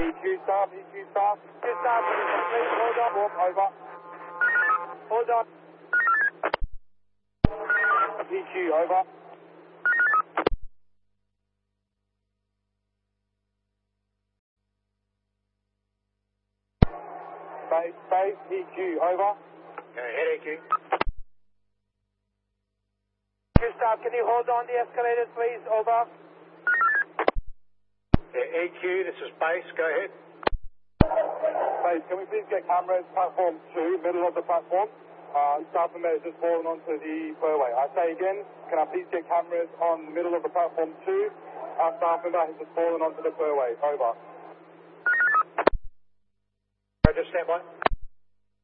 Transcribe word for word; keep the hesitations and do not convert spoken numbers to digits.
E Q staff, E Q staff. E Q staff, please hold on. Warp, over. Hold on. E Q, over. Space, space, E Q, over. Okay, head E Q. E Q staff, can you hold on the escalators, please? Over. Yeah, E Q, this is base, go ahead. Space, can we please get cameras, platform two, middle of the platform? Uh, staff member has just fallen onto the fairway. I say again, can I please get cameras on the middle of the platform two? Our staff member has just fallen onto the fairway. Over. Roger, stand by.